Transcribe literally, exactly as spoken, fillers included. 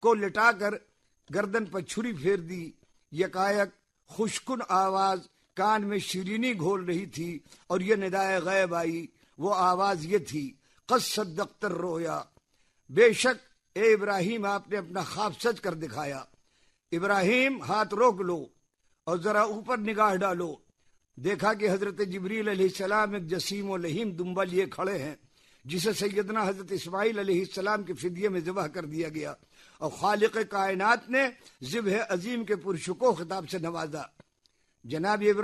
को लिटाकर गर्दन पर छुरी फेर दी। यकायक खुशकुन आवाज कान में शीरीनी घोल रही थी और ये निदाए गैब आई। वो आवाज ये थी, क़द सद्दक़्तर रोया, बेशक ए इब्राहिम आपने अपना ख्वाब सच कर दिखाया। इब्राहिम हाथ रोक लो और जरा ऊपर निगाह डालो। देखा कि हजरत जिब्रील अलैहिस्सलाम एक जसीम व लहीम दुम्बा लिए खड़े हैं, जिसे सैयदना हजरत इस्माइल अलैहिस्सलाम के फिदिये में ज़िबह कर दिया गया और खालिक कायनात ने ज़िब्ह अजीम के पुरशुको खिताब से नवाजा। जनाब